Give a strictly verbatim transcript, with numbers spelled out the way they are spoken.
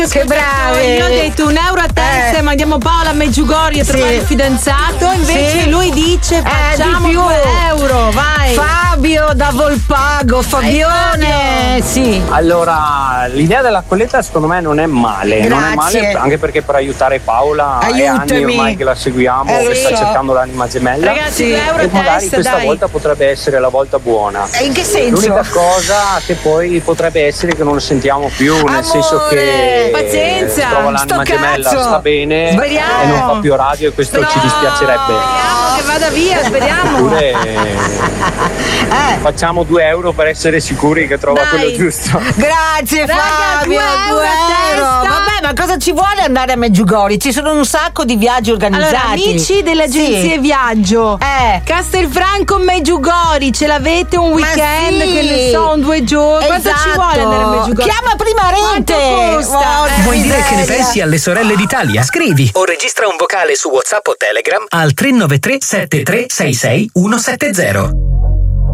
Che bravi! Io ho detto un euro a testa e Eh. mandiamo Paola a Meggiugorio a Sì. trovare il fidanzato. Invece Sì. lui dice facciamo di più. due euro, vai. Fabio da Volpago, Fabione. Fabio. Sì. Allora, l'idea della colletta secondo me non è male, non è Grazie. male anche perché per aiutare Paola è anni Aiutami. ormai che la seguiamo, Eh, lo che sta so. cercando l'anima gemella. Ragazzi, due euro e a magari testa, questa dai. volta potrebbe essere la volta buona. E in che senso? L'unica cosa che poi potrebbe essere che non lo sentiamo più, nel Amore. senso che Pazienza. trova l'anima Sto gemella, cazzo. sta bene Speriamo. e non fa più radio e questo ci dispiacerebbe. Speriamo che vada via, speriamo. Oppure Eh. facciamo due euro per essere sicuri che trova Dai. quello giusto. Grazie Raga, Fabio, due euro a testa. Vabbè, ma cosa ci vuole andare a Meggiugori? Ci sono un sacco di viaggi organizzati. Allora, amici delle agenzie Sì. viaggio, Eh. Castelfranco Meggiugori, ce l'avete un Ma weekend, sì. che ne so, un due giorni. Quanto ci Esatto. vuole andare a Meggiugori? Chiama prima Rete. Quanto costa? Oh, Eh, Vuoi dire che ne miseria. pensi alle sorelle d'Italia? Scrivi o registra un vocale su WhatsApp o Telegram al tre nove tre sette tre sei sei uno sette zero.